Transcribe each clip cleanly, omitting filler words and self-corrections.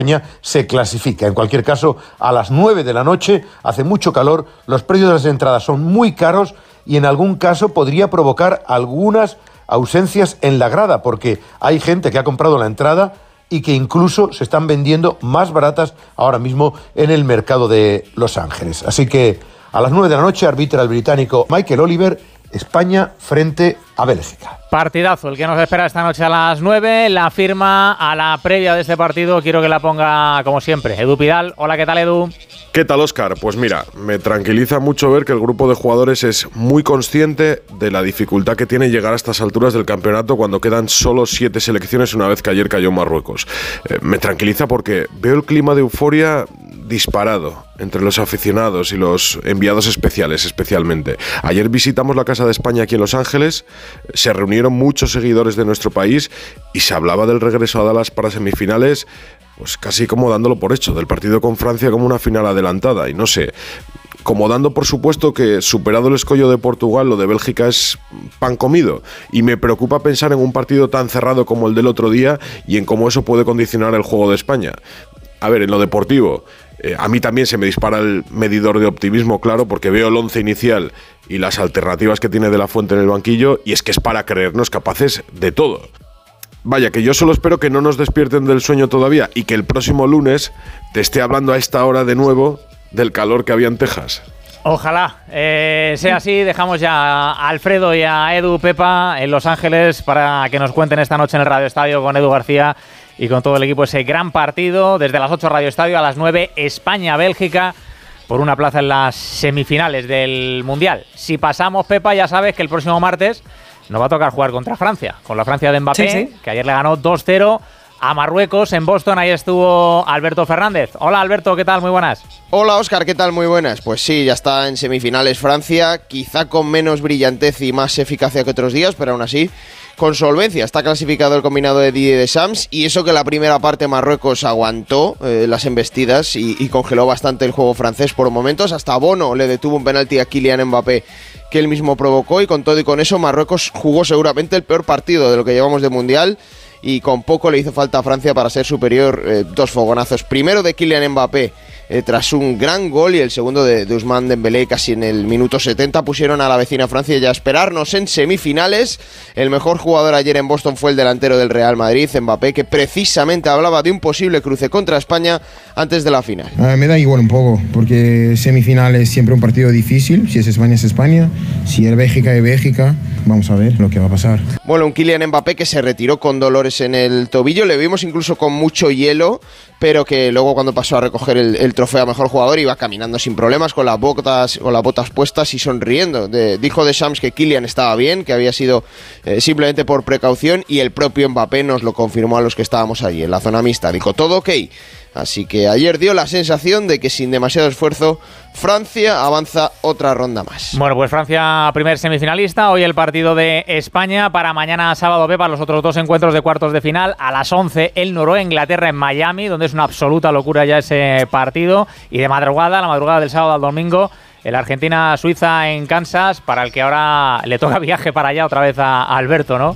se clasifica. En cualquier caso, a las 9 de la noche hace mucho calor, los precios de las entradas son muy caros y en algún caso podría provocar algunas ausencias en la grada, porque hay gente que ha comprado la entrada y que incluso se están vendiendo más baratas ahora mismo en el mercado de Los Ángeles. Así que a las 9 de la noche arbitra el británico Michael Oliver, España frente a Bélgica. Partidazo el que nos espera esta noche a las 9. La firma a la previa de este partido quiero que la ponga, como siempre, Edu Pidal. Hola, ¿qué tal, Edu? ¿Qué tal, Óscar? Pues mira, me tranquiliza mucho ver que el grupo de jugadores es muy consciente de la dificultad que tiene llegar a estas alturas del campeonato cuando quedan solo 7 selecciones una vez que ayer cayó Marruecos. Me tranquiliza porque veo el clima de euforia disparado entre los aficionados y los enviados especiales especialmente. Ayer visitamos la Casa de España aquí en Los Ángeles, se reunieron muchos seguidores de nuestro país y se hablaba del regreso a Dallas para semifinales, pues casi como dándolo por hecho, del partido con Francia como una final adelantada, y no sé, como dando por supuesto que superado el escollo de Portugal, lo de Bélgica es pan comido, y me preocupa pensar en un partido tan cerrado como el del otro día y en cómo eso puede condicionar el juego de España. A ver, en lo deportivo, a mí también se me dispara el medidor de optimismo, claro, porque veo el 11 inicial y las alternativas que tiene De la Fuente en el banquillo, y es que es para creernos capaces de todo. Vaya, que yo solo espero que no nos despierten del sueño todavía y que el próximo lunes te esté hablando a esta hora de nuevo del calor que había en Texas. Ojalá sea así. Dejamos ya a Alfredo y a Edu, Pepa, en Los Ángeles para que nos cuenten esta noche en el Radio Estadio con Edu García y con todo el equipo ese gran partido. Desde las 8 Radio Estadio, a las 9 España-Bélgica por una plaza en las semifinales del Mundial. Si pasamos, Pepa, ya sabes que el próximo martes nos va a tocar jugar contra Francia, con la Francia de Mbappé, sí. Que ayer le ganó 2-0 a Marruecos en Boston. Ahí estuvo Alberto Fernández. Hola, Alberto, ¿qué tal? Muy buenas. Hola, Óscar, ¿qué tal? Muy buenas. Pues sí, ya está en semifinales Francia, quizá con menos brillantez y más eficacia que otros días, pero aún así con solvencia. Está clasificado el combinado de Didier Deschamps, y eso que la primera parte Marruecos aguantó las embestidas y congeló bastante el juego francés por momentos. Hasta Bono le detuvo un penalti a Kylian Mbappé que él mismo provocó, y con todo y con eso Marruecos jugó seguramente el peor partido de lo que llevamos de Mundial, y con poco le hizo falta a Francia para ser superior. 2 fogonazos, primero de Kylian Mbappé tras un gran gol, y el segundo de Ousmane Dembélé casi en el minuto 70, pusieron a la vecina Francia ya a esperarnos en semifinales. El mejor jugador ayer en Boston fue el delantero del Real Madrid, Mbappé, que precisamente hablaba de un posible cruce contra España antes de la final. Me da igual un poco, porque semifinal es siempre un partido difícil. Si es España, es España. Si es Bélgica, es Bélgica. Vamos a ver lo que va a pasar. Bueno, un Kylian Mbappé que se retiró con dolores en el tobillo, le vimos incluso con mucho hielo, pero que luego cuando pasó a recoger el trofeo a mejor jugador iba caminando sin problemas, con las botas puestas y sonriendo. Dijo Deschamps que Kylian estaba bien, que había sido simplemente por precaución, y el propio Mbappé nos lo confirmó a los que estábamos allí en la zona mixta. Dijo todo ok. Así que ayer dio la sensación de que sin demasiado esfuerzo Francia avanza otra ronda más. Bueno, pues Francia primer semifinalista. Hoy el partido de España. Para mañana sábado, Pepa, los otros 2 encuentros de cuartos de final. A las 11 el Noruega-Inglaterra en Miami, donde es una absoluta locura ya ese partido. Y de madrugada, la madrugada del sábado al domingo, el Argentina-Suiza en Kansas, para el que ahora le toca viaje para allá otra vez a Alberto, ¿no?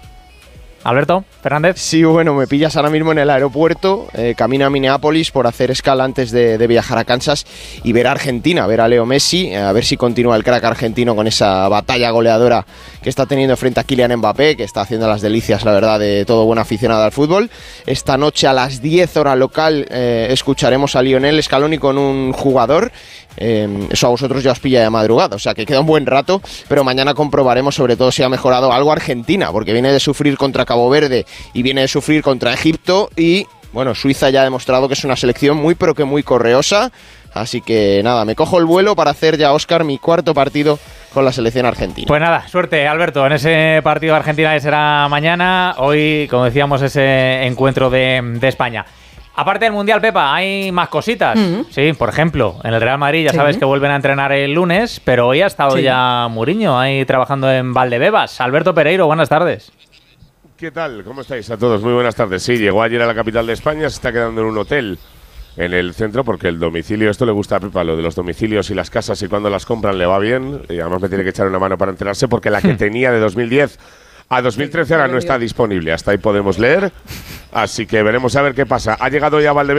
Alberto Fernández. Sí, bueno, me pillas ahora mismo en el aeropuerto, camino a Minneapolis por hacer escala antes de viajar a Kansas y ver a Argentina, ver a Leo Messi, a ver si continúa el crack argentino con esa batalla goleadora que está teniendo frente a Kylian Mbappé, que está haciendo las delicias, la verdad, de todo buen aficionado al fútbol. Esta noche a las 10 hora local escucharemos a Lionel Scaloni con un jugador. Eso a vosotros ya os pilla de madrugada, o sea que queda un buen rato, pero mañana comprobaremos sobre todo si ha mejorado algo Argentina, porque viene de sufrir contra Cabo Verde y viene de sufrir contra Egipto, y bueno, Suiza ya ha demostrado que es una selección muy pero que muy correosa. Así que nada, me cojo el vuelo para hacer ya, Óscar, mi cuarto partido con la selección argentina. Pues nada, suerte, Alberto, en ese partido de Argentina que será mañana. Hoy, como decíamos, ese encuentro de España. Aparte del Mundial, Pepa, hay más cositas. Sí, por ejemplo, en el Real Madrid ya sabes que vuelven a entrenar el lunes, pero hoy ha estado ya Mourinho ahí trabajando en Valdebebas. Alberto Pereiro, buenas tardes. ¿Qué tal? ¿Cómo estáis a todos? Muy buenas tardes. Sí, llegó ayer a la capital de España, se está quedando en un hotel en el centro, porque el domicilio, esto le gusta a Pepa, lo de los domicilios y las casas, y cuando las compran le va bien, y además me tiene que echar una mano para enterarse, porque la que tenía de 2010 a 2013 ahora no está disponible, hasta ahí podemos leer, así que veremos a ver qué pasa. Ha llegado ya Valdebebas.